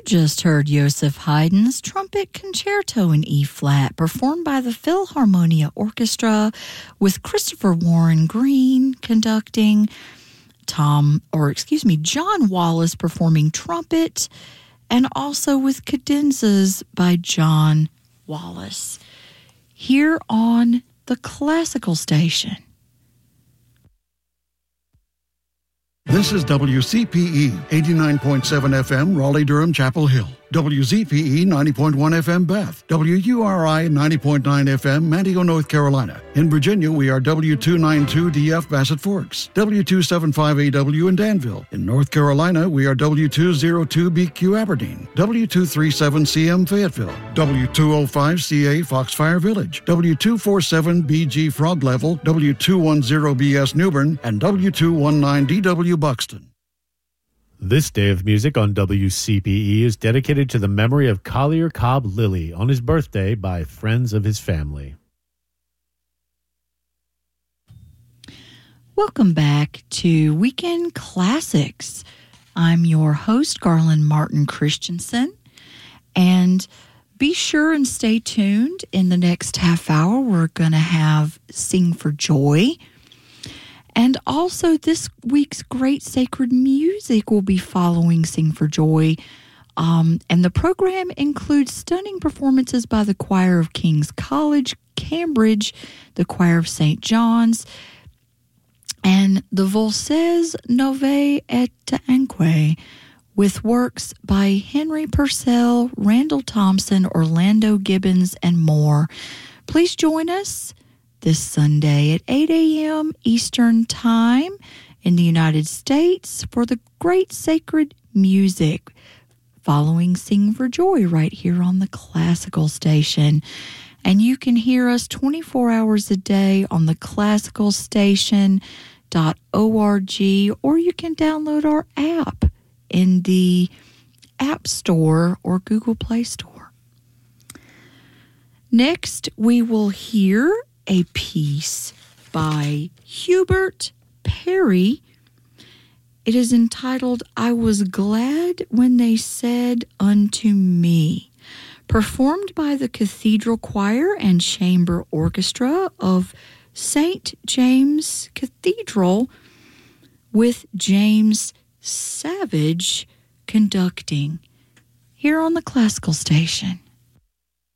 just heard Joseph Haydn's Trumpet Concerto in E-flat, performed by the Philharmonia Orchestra with Christopher Warren Green conducting, John Wallace performing trumpet, and also with cadenzas by John Wallace. Here on the Classical Station. This is WCPE 89.7 FM, Raleigh-Durham, Chapel Hill. WZPE 90.1 FM, Beth. WURI 90.9 FM, Manteo, North Carolina. In Virginia, we are W292DF, Bassett Forks. W275AW in Danville. In North Carolina, we are W202BQ, Aberdeen. W237CM, Fayetteville. W205CA, Foxfire Village. W247BG, Frog Level. W210BS, Newbern. And W219DW, Buxton. This day of music on WCPE is dedicated to the memory of Collier Cobb Lilly on his birthday by friends of his family. Welcome back to Weekend Classics. I'm your host, Garland Martin Christensen, and be sure and stay tuned. In the next half hour, we're going to have Sing for Joy. And also this week's Great Sacred Music will be following Sing for Joy. And the program includes stunning performances by the Choir of King's College, Cambridge, the Choir of St. John's, and the Voces Novae et Anque, with works by Henry Purcell, Randall Thompson, Orlando Gibbons, and more. Please join us this Sunday at 8 a.m. Eastern Time in the United States for the Great Sacred Music, following Sing for Joy right here on the Classical Station. And you can hear us 24 hours a day on the classicalstation.org, or you can download our app in the App Store or Google Play Store. Next, we will hear a piece by Hubert Parry. It is entitled, I Was Glad When They Said Unto Me, performed by the Cathedral Choir and Chamber Orchestra of St. James Cathedral, with James Savage conducting, here on the Classical Station.